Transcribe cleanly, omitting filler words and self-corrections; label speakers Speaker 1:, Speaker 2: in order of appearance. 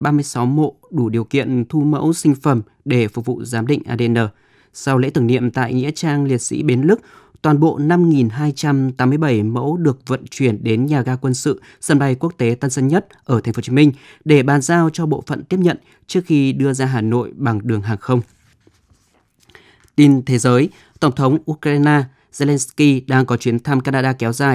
Speaker 1: 36 mộ đủ điều kiện thu mẫu sinh phẩm để phục vụ giám định ADN. Sau lễ tưởng niệm tại Nghĩa trang Liệt sĩ Bến Lức, toàn bộ 5.287 mẫu được vận chuyển đến nhà ga quân sự sân bay quốc tế Tân Sơn Nhất ở Thành phố Hồ Chí Minh để bàn giao cho bộ phận tiếp nhận trước khi đưa ra Hà Nội bằng đường hàng không. Tin thế giới, Tổng thống Ukraine Zelensky đang có chuyến thăm Canada kéo dài